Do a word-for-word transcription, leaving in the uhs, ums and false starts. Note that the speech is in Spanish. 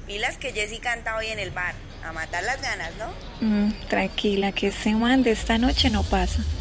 Pilas que Jessy canta hoy en el bar. A matar las ganas, ¿no? Mm, tranquila, que ese man de esta noche no pasa.